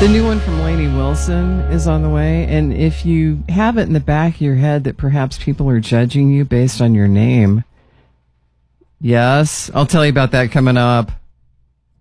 The new one from Lainey Wilson is on the way. And if you have it in the back of your head that perhaps people are judging you based on your name, yes, I'll tell you about that coming up.